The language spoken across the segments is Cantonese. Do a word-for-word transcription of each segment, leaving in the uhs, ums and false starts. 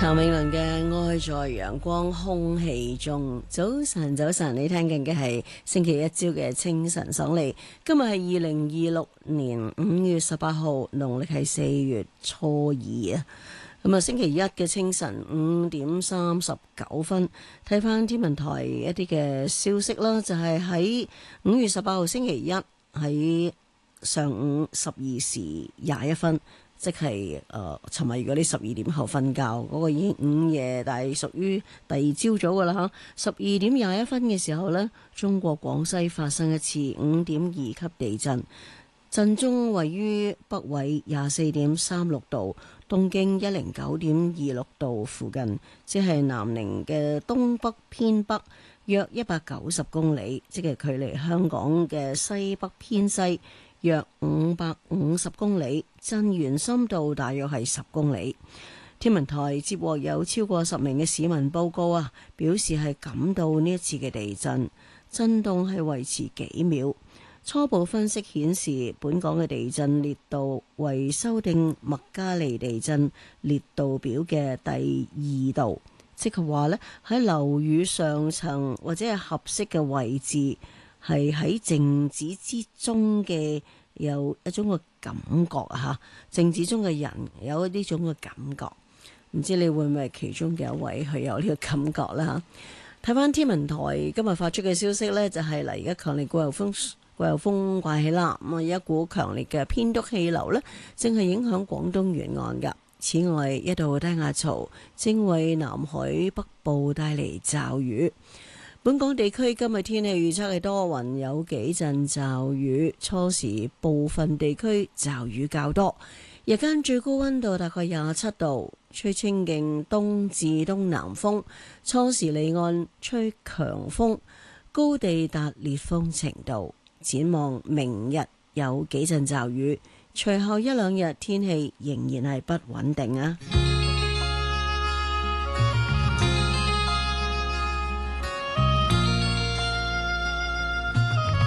譚詠麟嘅愛在陽光空氣中。早晨早晨，你聽緊嘅係星期一朝嘅清晨爽利。今日係二零二六年五月十八號，農曆係四月初二啊。咁啊，星期一嘅清晨五點三十九分，睇翻天文台一啲嘅消息啦，就係喺五月十八號星期一喺上午十二時廿一分。即係誒，尋、呃、日如果你十二點後瞓覺，嗰、那個已經午夜，但係屬於第二朝早㗎啦嚇。十二點廿一分嘅時候呢，中國廣西發生一次五點二級地震，震中位於北緯廿四點三六度、東經一零九點二六度附近，即係南寧嘅東北偏北約一百九十公里，即係距離香港嘅西北偏西約五百五十公里，震源深度大約係十公里。天文台接獲有超過十名嘅市民報告啊，表示係感到呢一次嘅地震震動係維持幾秒。初步分析顯示，本港嘅地震烈度為修訂麥加利地震烈度表嘅第二度，即係話呢，喺樓宇上層或者係合適嘅位置，係喺靜止之中嘅有一種嘅感覺啊！嚇，靜止中嘅人有呢種嘅感覺，唔知你會唔會係其中嘅一位去有呢個感覺啦？嚇，睇翻天文台今日發出嘅消息呢，就係嚟而家強烈季候風季候風掛起啦，咁啊一股強烈嘅偏東氣流呢，正係影響廣東沿岸㗎。此外，一道低壓槽正為南海北部帶嚟驟雨。本港地區今日天氣預測係多雲，有幾陣驟雨，初時部分地區驟雨較多，日間最高溫度大概廿七度，吹清勁東至東南風，初時離岸吹強風，高地達烈風程度。展望明日有幾陣驟雨，隨後一兩日天氣仍然係不穩定啊。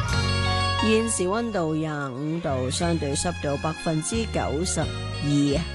現時溫度廿五度，相對濕度百分之九十二。